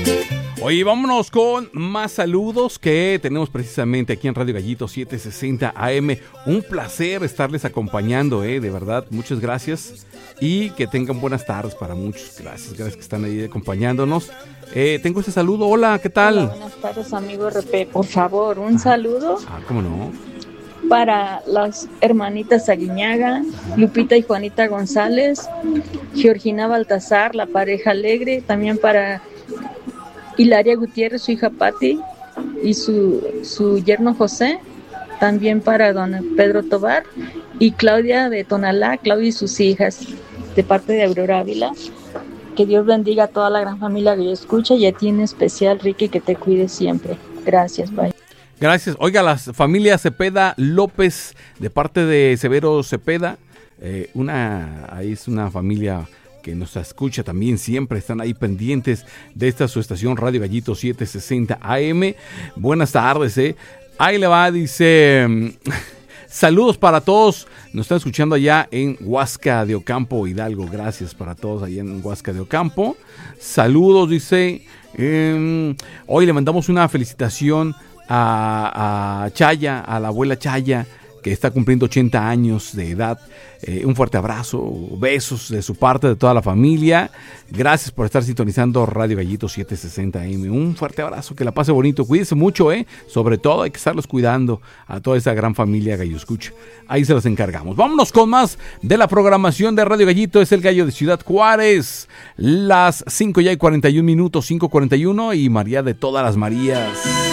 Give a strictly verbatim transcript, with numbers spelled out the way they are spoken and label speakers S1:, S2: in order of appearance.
S1: Oye, vámonos con más saludos que tenemos precisamente aquí en Radio Gallito setecientos sesenta A M. Un placer estarles acompañando, eh, de verdad, muchas gracias y que tengan buenas tardes para muchos. Gracias, gracias que están ahí acompañándonos. Eh, tengo este saludo, hola, ¿qué tal?
S2: Hola, buenas tardes, amigo R P. Por favor, un ah, saludo.
S1: Ah, ¿cómo no?
S2: Para las hermanitas Aguiñaga, Lupita y Juanita González, Georgina Baltasar, la pareja alegre, también para Hilaria Gutiérrez, su hija Patti, y su, su yerno José, también para don Pedro Tobar, y Claudia de Tonalá, Claudia y sus hijas, de parte de Aurora Ávila. Que Dios bendiga a toda la gran familia que yo escucha, y a ti en especial, Ricky, que te cuide siempre. Gracias, bye.
S1: Gracias. Oiga, la familia Cepeda López, de parte de Severo Cepeda, eh, una, ahí es una familia que nos escucha también siempre, están ahí pendientes de esta su estación Radio Gallito setecientos sesenta A M. Buenas tardes, eh. Ahí le va, dice, saludos para todos, nos están escuchando allá en Huasca de Ocampo, Hidalgo. Gracias para todos allá en Huasca de Ocampo. Saludos, dice, eh, hoy le mandamos una felicitación a, a Chaya, a la abuela Chaya, que está cumpliendo ochenta años de edad. Eh, un fuerte abrazo, besos de su parte, de toda la familia. Gracias por estar sintonizando Radio Gallito setecientos sesenta A M. Un fuerte abrazo, que la pase bonito, cuídese mucho, eh. Sobre todo hay que estarlos cuidando a toda esa gran familia Gallo Escucha. Ahí se los encargamos. Vámonos con más de la programación de Radio Gallito. Es el Gallo de Ciudad Juárez. Las cinco ya y cuarenta y un minutos, cinco cuarenta y uno, y María de todas las Marías.